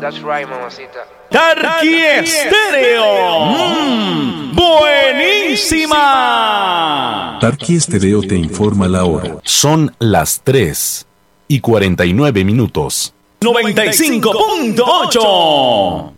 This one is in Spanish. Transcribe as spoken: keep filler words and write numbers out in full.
That's right, mamacita. Tarqui Estéreo. Mm, buenísima. Tarqui Estéreo te informa la hora. Son las tres y cuarenta y nueve minutos. noventa y cinco punto ocho.